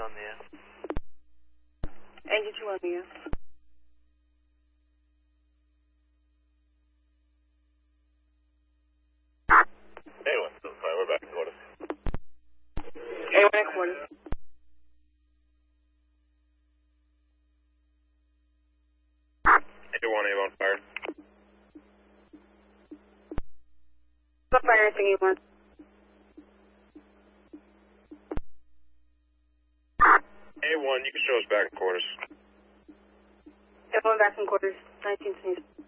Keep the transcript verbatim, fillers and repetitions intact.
on the air. eighty-two on the air. A one, fine, we're back in quarters. A one at quarters. A one, A one, fire. Stop fire anything you want. A one, you can show us back in quarters. A one back in quarters. nineteen sneeze.